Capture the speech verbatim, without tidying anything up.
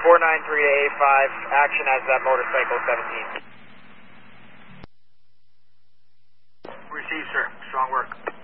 four nine three to eight five, action as that motorcycle seventeen. Received, sir. Strong work.